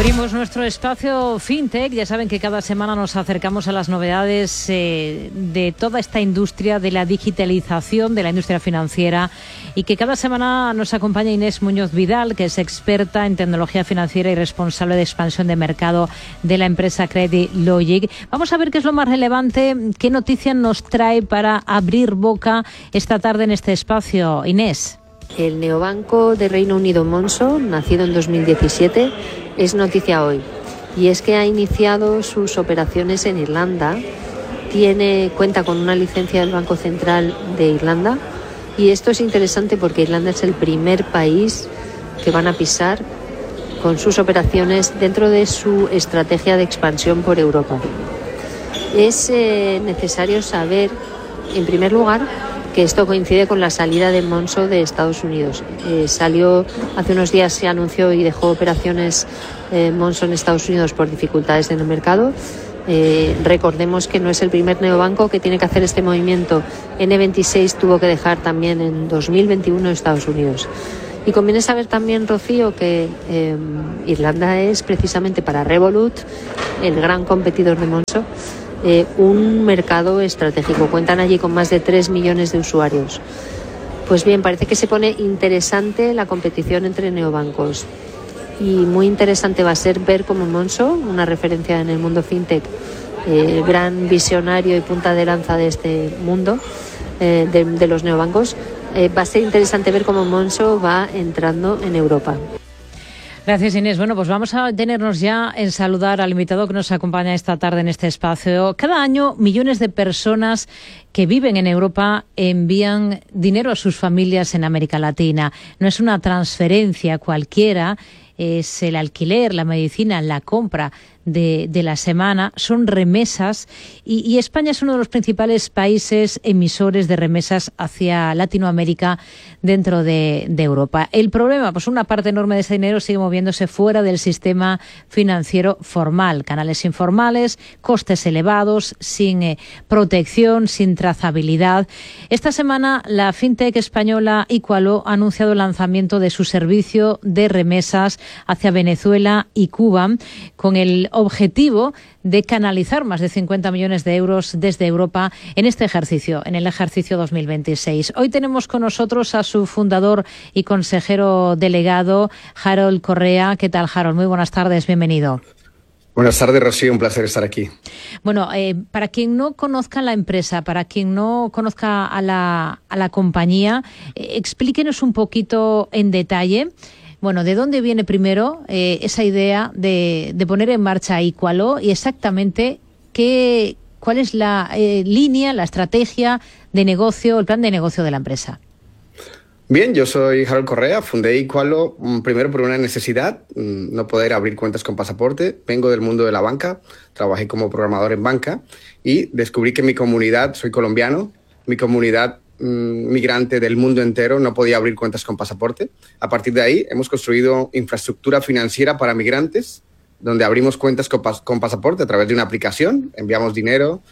Abrimos nuestro espacio FinTech. Ya saben que cada semana nos acercamos a las novedades de toda esta industria, de la digitalización de la industria financiera, y que cada semana nos acompaña Inés Muñoz Vidal, que es experta en tecnología financiera y responsable de expansión de mercado de la empresa CreditLogic. Vamos a ver qué es lo más relevante, qué noticia nos trae para abrir boca esta tarde en este espacio. Inés. El neobanco de Reino Unido Monzo, nacido en 2017, es noticia hoy. Y es que ha iniciado sus operaciones en Irlanda, cuenta con una licencia del Banco Central de Irlanda, y esto es interesante porque Irlanda es el primer país que van a pisar con sus operaciones dentro de su estrategia de expansión por Europa. Es necesario saber, en primer lugar, que esto coincide con la salida de Monzo de Estados Unidos. Salió hace unos días, se anunció y dejó operaciones Monzo en Estados Unidos por dificultades en el mercado. Recordemos que no es el primer neobanco que tiene que hacer este movimiento. N26 tuvo que dejar también en 2021 Estados Unidos. Y conviene saber también, Rocío, que Irlanda es precisamente para Revolut, el gran competidor de Monzo, un mercado estratégico. Cuentan allí con más de 3 millones de usuarios. Pues bien, parece que se pone interesante la competición entre neobancos. Y muy interesante va a ser ver cómo Monzo, una referencia en el mundo fintech, gran visionario y punta de lanza de este mundo de los neobancos, va a ser interesante ver cómo Monzo va entrando en Europa. Gracias, Inés. Bueno, pues vamos a detenernos ya en saludar al invitado que nos acompaña esta tarde en este espacio. Cada año, millones de personas que viven en Europa envían dinero a sus familias en América Latina. No es una transferencia cualquiera, es el alquiler, la medicina, la compra de la semana, son remesas, y España es uno de los principales países emisores de remesas hacia Latinoamérica dentro de Europa. El problema, pues una parte enorme de ese dinero sigue moviéndose fuera del sistema financiero formal, canales informales, costes elevados, sin protección, sin trazabilidad. Esta semana la fintech española Equalo ha anunciado el lanzamiento de su servicio de remesas hacia Venezuela y Cuba, con el objetivo de canalizar más de 50 millones de euros desde Europa en este ejercicio, en el ejercicio 2026. Hoy tenemos con nosotros a su fundador y consejero delegado, Harold Correa. ¿Qué tal, Harold? Muy buenas tardes, bienvenido. Buenas tardes, Rocío, un placer estar aquí. Bueno, para quien no conozca la empresa, para quien no conozca a la compañía, explíquenos un poquito en detalle. Bueno, ¿de dónde viene primero esa idea de poner en marcha Equalo y exactamente cuál es la línea, la estrategia de negocio, el plan de negocio de la empresa? Bien, yo soy Harold Correa, fundé Equalo primero por una necesidad, no poder abrir cuentas con pasaporte. Vengo del mundo de la banca, trabajé como programador en banca y descubrí que mi comunidad, soy colombiano, mi comunidad migrante del mundo entero no podía abrir cuentas con pasaporte. A partir de ahí hemos construido infraestructura financiera para migrantes, donde abrimos cuentas con pasaporte a través de una aplicación, enviamos dinero,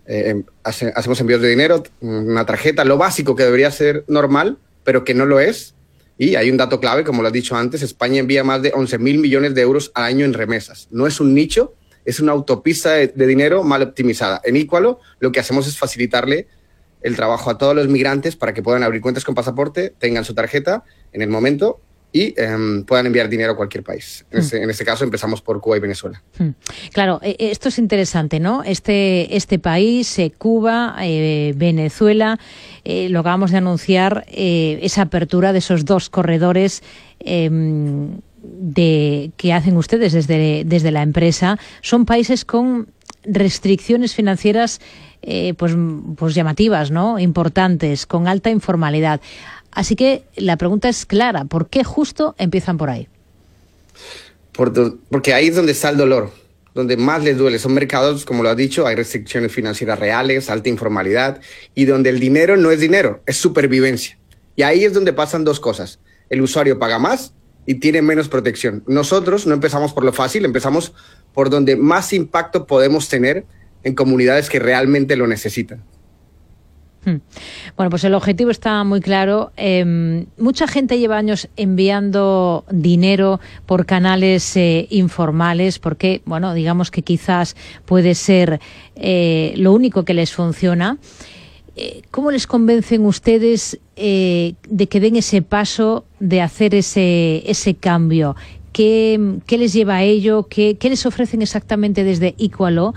hacemos envíos de dinero, una tarjeta, lo básico que debería ser normal, pero que no lo es. Y hay un dato clave, como lo has dicho antes, España envía más de 11.000 millones de euros al año en remesas. No es un nicho, es una autopista de dinero mal optimizada. En Equalo lo que hacemos es facilitarle el trabajo a todos los migrantes para que puedan abrir cuentas con pasaporte, tengan su tarjeta en el momento y puedan enviar dinero a cualquier país. En este caso empezamos por Cuba y Venezuela. Claro, esto es interesante, ¿no? Este país, Cuba, Venezuela, lo acabamos de anunciar, esa apertura de esos dos corredores que hacen ustedes desde la empresa. Son países con restricciones financieras pues llamativas, ¿no? Importantes, con alta informalidad. Así que la pregunta es clara, ¿por qué justo empiezan por ahí? Porque ahí es donde está el dolor, donde más les duele. Son mercados, como lo has dicho, hay restricciones financieras reales, alta informalidad, y donde el dinero no es dinero, es supervivencia. Y ahí es donde pasan dos cosas. El usuario paga más y tiene menos protección. Nosotros no empezamos por lo fácil, empezamos por donde más impacto podemos tener en comunidades que realmente lo necesitan. Bueno, pues el objetivo está muy claro. Mucha gente lleva años enviando dinero por canales informales porque, bueno, digamos que quizás puede ser lo único que les funciona. ¿Cómo les convencen ustedes de que den ese paso de hacer ese cambio? ¿Qué les lleva a ello? ¿Qué les ofrecen exactamente desde Equalo?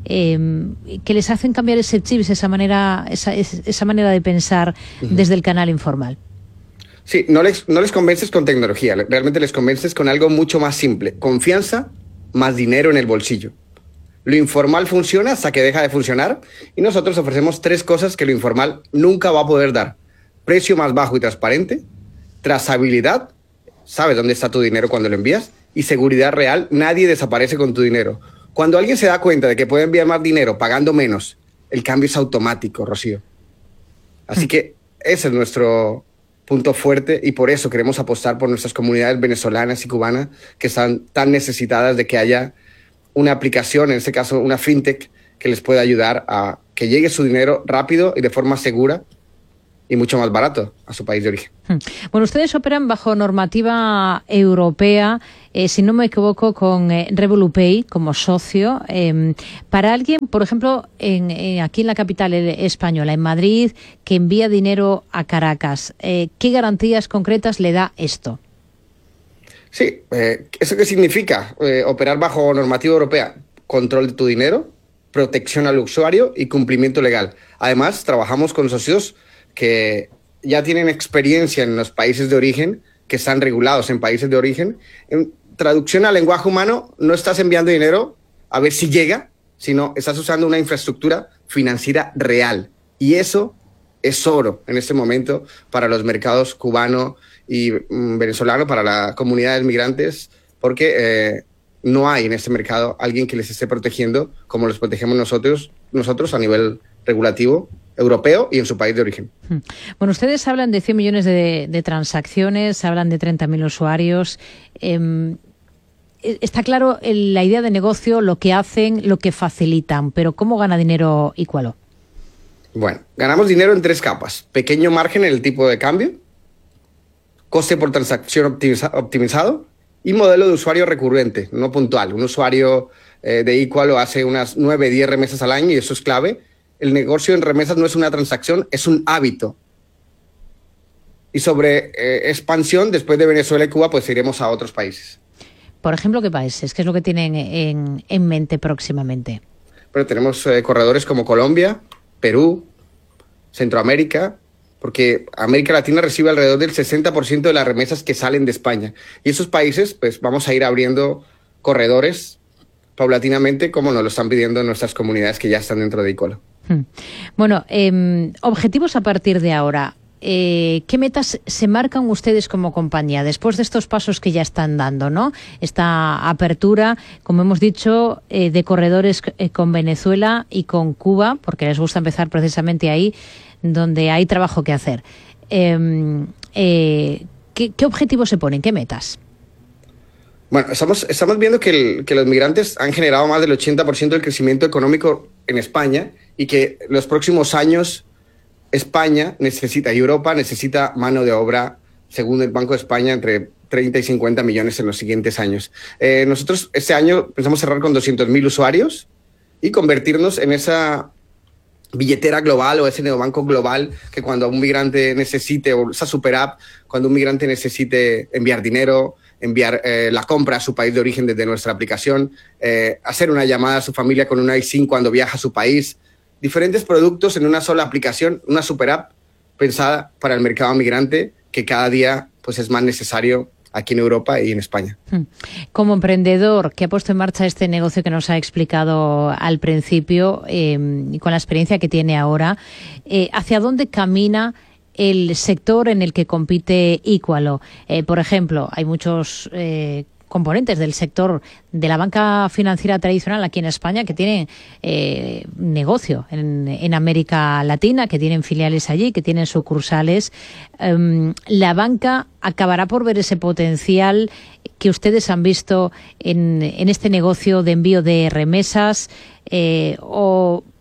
Que les hacen cambiar ese chip, esa manera de pensar desde el canal informal. Sí, no les convences con tecnología, realmente les convences con algo mucho más simple: confianza más dinero en el bolsillo. Lo informal funciona hasta que deja de funcionar, y nosotros ofrecemos 3 cosas que lo informal nunca va a poder dar: precio más bajo y transparente, trazabilidad, sabes dónde está tu dinero cuando lo envías, y seguridad real, nadie desaparece con tu dinero. Cuando alguien se da cuenta de que puede enviar más dinero pagando menos, el cambio es automático, Rocío. Así que ese es nuestro punto fuerte, y por eso queremos apostar por nuestras comunidades venezolanas y cubanas que están tan necesitadas de que haya una aplicación, en este caso una fintech, que les pueda ayudar a que llegue su dinero rápido y de forma segura y mucho más barato a su país de origen. Bueno, ustedes operan bajo normativa europea, si no me equivoco, con RevoluPay como socio. Para alguien, por ejemplo, aquí en la capital española, en Madrid, que envía dinero a Caracas, ¿qué garantías concretas le da esto? Sí, ¿eso qué significa? Operar bajo normativa europea: control de tu dinero, protección al usuario y cumplimiento legal. Además, trabajamos con socios que ya tienen experiencia en los países de origen, que están regulados en países de origen. En traducción al lenguaje humano, no estás enviando dinero a ver si llega, sino estás usando una infraestructura financiera real. Y eso es oro en este momento para los mercados cubano y venezolano, para las comunidades migrantes, porque no hay en este mercado alguien que les esté protegiendo como los protegemos nosotros a nivel regulativo europeo y en su país de origen. Bueno, ustedes hablan de 100 millones de transacciones, hablan de 30.000 usuarios. Está claro la idea de negocio, lo que hacen, lo que facilitan, pero ¿cómo gana dinero Equalo? Bueno, ganamos dinero en 3 capas: pequeño margen en el tipo de cambio, coste por transacción optimizado y modelo de usuario recurrente, no puntual. Un usuario de Equalo hace unas 9-10 remesas al año, y eso es clave. El negocio en remesas no es una transacción, es un hábito. Y sobre expansión, después de Venezuela y Cuba, pues iremos a otros países. Por ejemplo, ¿qué países? ¿Qué es lo que tienen en mente próximamente? Pero tenemos corredores como Colombia, Perú, Centroamérica, porque América Latina recibe alrededor del 60% de las remesas que salen de España. Y esos países, pues vamos a ir abriendo corredores paulatinamente, como nos lo están pidiendo nuestras comunidades que ya están dentro de Equalo. Bueno, objetivos a partir de ahora. ¿Qué metas se marcan ustedes como compañía después de estos pasos que ya están dando, ¿no? Esta apertura, como hemos dicho, de corredores con Venezuela y con Cuba, porque les gusta empezar precisamente ahí donde hay trabajo que hacer. ¿Qué objetivos se ponen? ¿Qué metas? Bueno, estamos viendo que los migrantes han generado más del 80% del crecimiento económico en España, y que los próximos años España necesita, y Europa necesita, mano de obra, según el Banco de España, entre 30 y 50 millones en los siguientes años. Nosotros este año pensamos cerrar con 200.000 usuarios y convertirnos en esa billetera global o ese neobanco global que cuando un migrante necesite, o esa super app, cuando un migrante necesite enviar dinero, enviar la compra a su país de origen desde nuestra aplicación, hacer una llamada a su familia con un iSIM cuando viaja a su país, diferentes productos en una sola aplicación, una super app pensada para el mercado migrante, que cada día pues es más necesario aquí en Europa y en España. Como emprendedor que ha puesto en marcha este negocio que nos ha explicado al principio, y con la experiencia que tiene ahora, ¿hacia dónde camina el sector en el que compite Equalo? Por ejemplo, hay muchos componentes del sector de la banca financiera tradicional aquí en España que tienen negocio en América Latina, que tienen filiales allí, que tienen sucursales. La banca acabará por ver ese potencial que ustedes han visto en este negocio de envío de remesas, o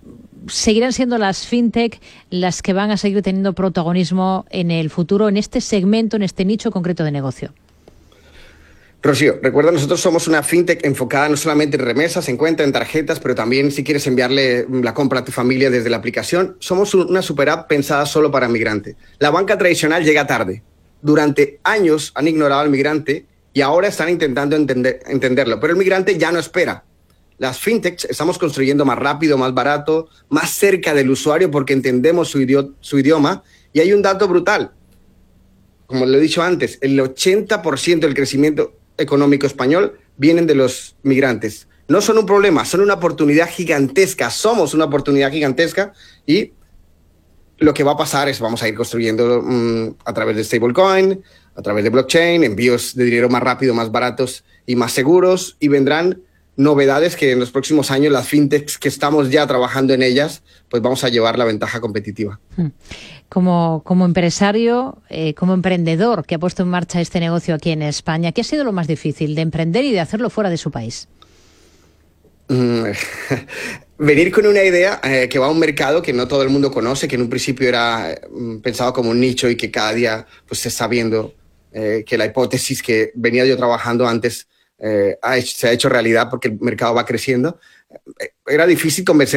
seguirán siendo las fintech las que van a seguir teniendo protagonismo en el futuro, en este segmento, en este nicho concreto de negocio. Rocío, recuerda, nosotros somos una fintech enfocada no solamente en remesas, en cuenta, en tarjetas, pero también si quieres enviarle la compra a tu familia desde la aplicación. Somos una super app pensada solo para migrante. La banca tradicional llega tarde. Durante años han ignorado al migrante y ahora están intentando entenderlo, pero el migrante ya no espera. Las fintechs estamos construyendo más rápido, más barato, más cerca del usuario porque entendemos su idioma, y hay un dato brutal. Como lo he dicho antes, el 80% del crecimiento económico español vienen de los migrantes. No son un problema, son una oportunidad gigantesca. Somos una oportunidad gigantesca, y lo que va a pasar es vamos a ir construyendo a través de stablecoin, a través de blockchain, envíos de dinero más rápido, más baratos y más seguros, y vendrán novedades que en los próximos años las fintechs que estamos ya trabajando en ellas, pues vamos a llevar la ventaja competitiva. Como empresario, como emprendedor que ha puesto en marcha este negocio aquí en España, ¿qué ha sido lo más difícil de emprender y de hacerlo fuera de su país? Venir con una idea que va a un mercado que no todo el mundo conoce, que en un principio era pensado como un nicho y que cada día pues, se está viendo que la hipótesis que venía yo trabajando antes se ha hecho realidad porque el mercado va creciendo. Era difícil convencer